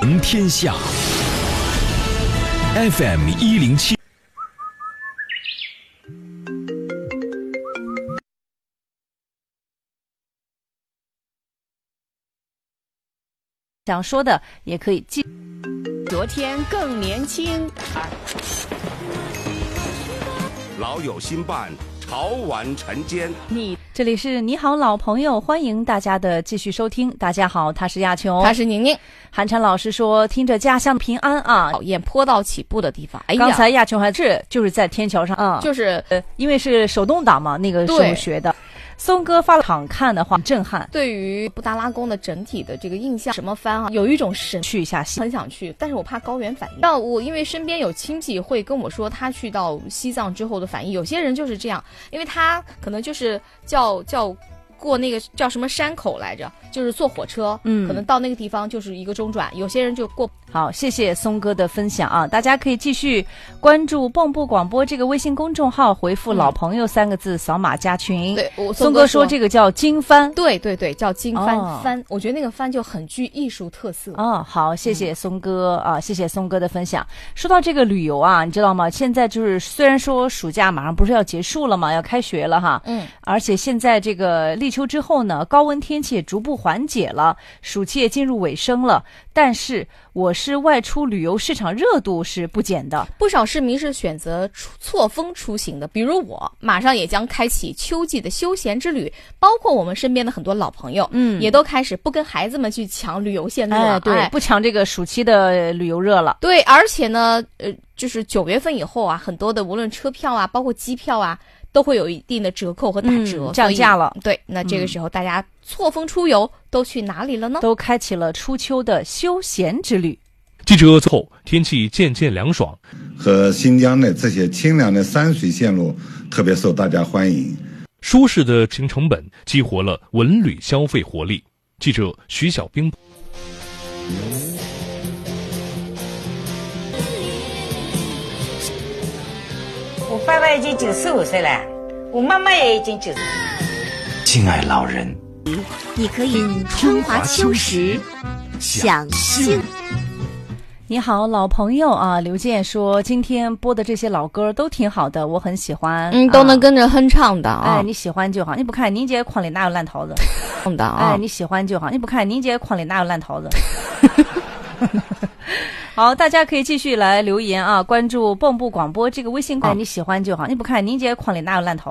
天下 FM107。 想说的也可以记。 昨天更年轻， 老友新伴，潮玩晨间。 这里是你好老朋友，欢迎大家的继续收听。大家好，他是亚琼， 他是宁宁。 韩婵老师说，听着家乡平安啊， 讨厌坡道起步的地方。哎呀， 刚才亚琼还就是在天桥上啊， 就是因为是手动挡嘛，那个时候学的。松哥发了场看的话，震撼。 对于布达拉宫的整体的这个印象，什么番啊，有一种神去一下西， 很想去，但是我怕高原反应。但我因为身边有亲戚会跟我说，他去到西藏之后的反应，有些人就是这样，因为他可能就是叫过那个叫什么山口来着，就是坐火车，可能到那个地方就是一个中转，有些人就过。 好，谢谢松哥的分享啊！大家可以继续关注蚌埠广播这个微信公众号，回复老朋友3个字，扫码加群。 对， 松哥说这个叫经幡， 对，叫经幡幡，我觉得那个幡就很具艺术特色。 哦，好，谢谢松哥啊，谢谢松哥的分享。说到这个旅游啊，你知道吗？现在就是虽然说暑假马上不是要结束了嘛，要开学了哈，而且现在这个立秋之后呢，高温天气也逐步缓解了，暑期也进入尾声了，但是我市外出旅游市场热度是不减的， 不少市民是选择错峰出行的，比如我马上也将开启秋季的休闲之旅，包括我们身边的很多老朋友，也都开始不跟孩子们去抢旅游线路了， 对，不抢这个暑期的旅游热了。 对，而且呢，就是9月份以后啊，很多的无论车票啊，包括机票啊，都会有一定的折扣和打折， 降价了。 对，那这个时候大家错峰出游都去哪里了呢？ 都开启了初秋的休闲之旅。 记者最后，天气渐渐凉爽， 和新疆的这些清凉的山水线路特别受大家欢迎。 舒适的行成本激活了文旅消费活力。记者徐小兵。 我爸爸已经95岁了，我妈妈也已经90。 敬爱老人， 你可以春华秋实享幸。 你好，老朋友啊！刘健说，今天播的这些老歌都挺好的，我很喜欢。 都能跟着哼唱的啊！ 哎，你喜欢就好。你不看宁姐筐里哪有烂桃子？ 的啊！ 哎，你喜欢就好。你不看宁姐筐里哪有烂桃子？好，大家可以继续来留言啊，关注蚌埠广播这个微信号。哎，你喜欢就好。你不看宁姐筐里哪有烂桃子？